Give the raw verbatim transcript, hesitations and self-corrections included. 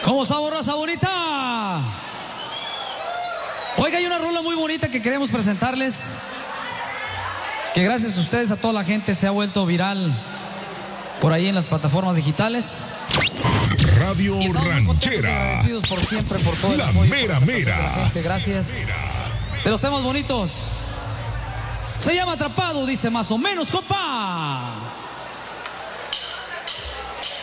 ¿Cómo está, raza bonita? Oiga, hay una rola muy bonita que queremos presentarles, que gracias a ustedes, a toda la gente, se ha vuelto viral por ahí en las plataformas digitales. Radio Ranchera, por siempre, por todo el la apoyo, mera por mera. la gente. Gracias. De los temas bonitos. Se llama Atrapado, dice más o menos, compa.